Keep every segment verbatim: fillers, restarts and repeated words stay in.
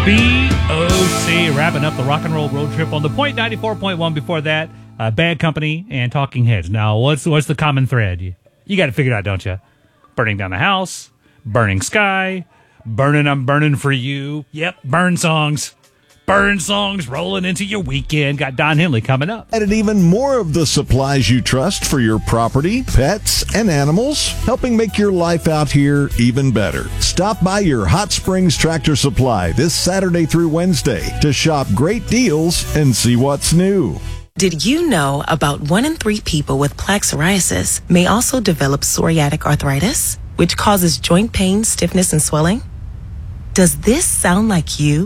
B O C, wrapping up the rock and roll road trip on the Point ninety-four point one. Before that, uh, Bad Company and Talking Heads. Now, what's what's the common thread? You, you got to figure it out, don't you? Burning down the house, burning sky, burning I'm burning for you. Yep, burn songs. Burn songs rolling into your weekend. Got Don Henley coming up. Added even more of the supplies you trust for your property, pets, and animals, helping make your life out here even better. Stop by your Hot Springs Tractor Supply this Saturday through Wednesday to shop great deals and see what's new. Did you know about one in three people with plaque psoriasis may also develop psoriatic arthritis, which causes joint pain, stiffness, and swelling? Does this sound like you?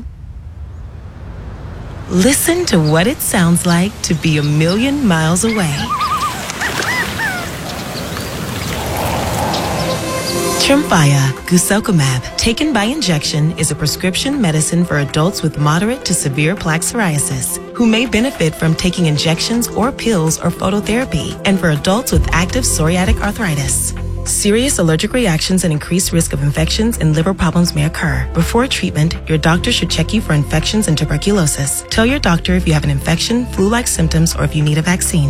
Listen to what it sounds like to be a million miles away. Tremfya guselkumab, taken by injection, is a prescription medicine for adults with moderate to severe plaque psoriasis who may benefit from taking injections or pills or phototherapy, and for adults with active psoriatic arthritis. Serious allergic reactions and increased risk of infections and liver problems may occur. Before treatment, your doctor should check you for infections and tuberculosis. Tell your doctor if you have an infection, flu-like symptoms, or if you need a vaccine.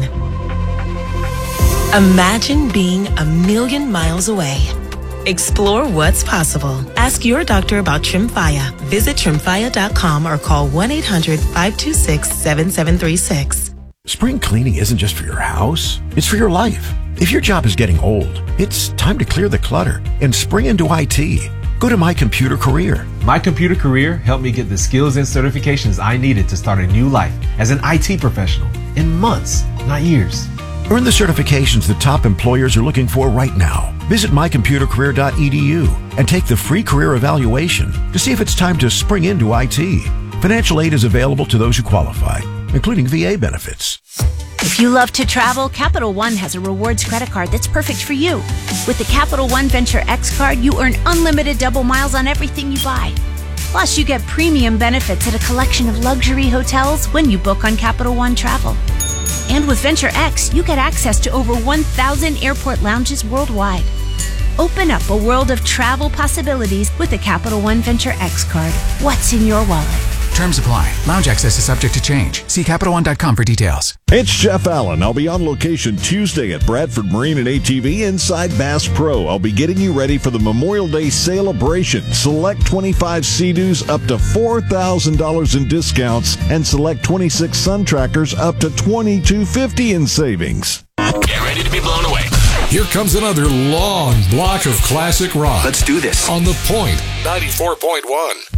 Imagine being a million miles away. Explore what's possible. Ask your doctor about Tremfya. Visit tremfya dot com or call one eight hundred, five two six, seven seven three six. Spring cleaning isn't just for your house, it's for your life. If your job is getting old, it's time to clear the clutter and spring into I T. Go to My Computer Career. My Computer Career helped me get the skills and certifications I needed to start a new life as an I T professional in months, not years. Earn the certifications the top employers are looking for right now. Visit my computer career dot e d u and take the free career evaluation to see if it's time to spring into I T. Financial aid is available to those who qualify, including V A benefits. If you love to travel, Capital One has a rewards credit card that's perfect for you. With the Capital One Venture X card, you earn unlimited double miles on everything you buy. Plus, you get premium benefits at a collection of luxury hotels when you book on Capital One Travel. And with Venture X, you get access to over one thousand airport lounges worldwide. Open up a world of travel possibilities with the Capital One Venture X card. What's in your wallet? Terms apply. Lounge access is subject to change. See Capital One dot com for details. It's Jeff Allen. I'll be on location Tuesday at Bradford Marine and A T V inside Bass Pro. I'll be getting you ready for the Memorial Day celebration. Select twenty-five Sea-Doos up to four thousand dollars in discounts and select twenty-six Sun Trackers up to twenty-two fifty in savings. Get ready to be blown away. Here comes another long block of classic rock. Let's do this. On the Point ninety-four point one.